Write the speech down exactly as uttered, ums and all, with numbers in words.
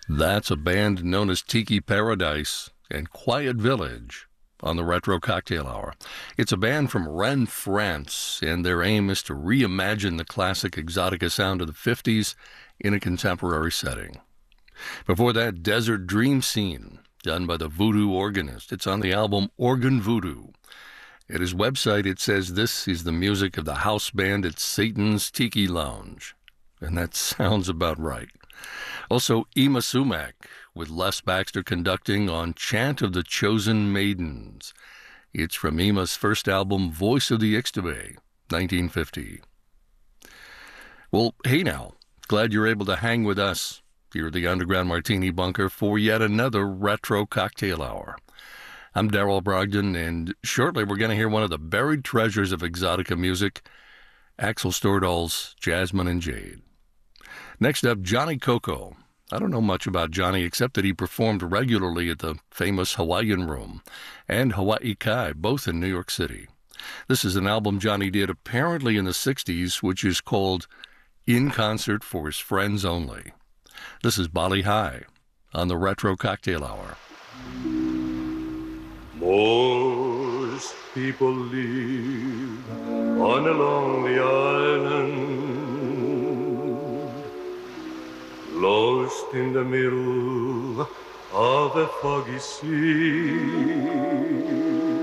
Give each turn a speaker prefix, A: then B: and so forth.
A: That's a band known as Tiki Paradise and Quiet Village on the Retro Cocktail Hour. It's a band from Rennes, France, and their aim is to reimagine the classic exotica sound of the fifties in a contemporary setting. Before that, Desert Dream Scene, done by the Voodoo Organist. It's on the album Organ Voodoo. At his website, it says this is the music of the house band at Satan's Tiki Lounge. And that sounds about right. Also, Yma Sumac, with Les Baxter conducting on Chant of the Chosen Maidens. It's from Yma's first album, Voice of the Ixtabay, nineteen fifty. Well, hey now, glad you're able to hang with us here at the Underground Martini Bunker for yet another Retro Cocktail Hour. I'm Darrell Brogdon, and shortly we're going to hear one of the buried treasures of exotica music, Axel Stordahl's Jasmine and Jade. Next up, Johnny Coco. I don't know much about Johnny except that he performed regularly at the famous Hawaiian Room and Hawaii Kai, both in New York City. This is an album Johnny did apparently in the sixties, which is called In Concert for His Friends Only. This is Bali High on the Retro Cocktail Hour.
B: Most people live on a lonely island, lost in the middle of a foggy sea.